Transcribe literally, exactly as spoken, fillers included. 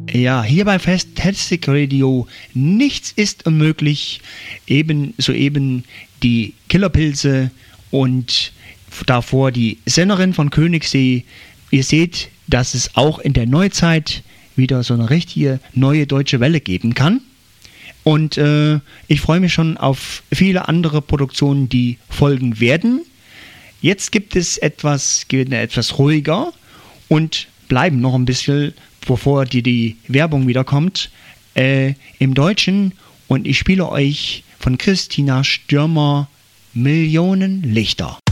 Ja, hier bei Fantastic Radio nichts ist unmöglich. Eben soeben die Killerpilze und davor die Sennerin von Königssee. Ihr seht, dass es auch in der Neuzeit wieder so eine richtige neue deutsche Welle geben kann. Und äh, ich freue mich schon auf viele andere Produktionen, die folgen werden. Jetzt gibt es etwas, geht etwas ruhiger und bleiben noch ein bisschen, bevor die, die Werbung wieder kommt, äh, im Deutschen. Und ich spiele euch von Christina Stürmer Millionen Lichter.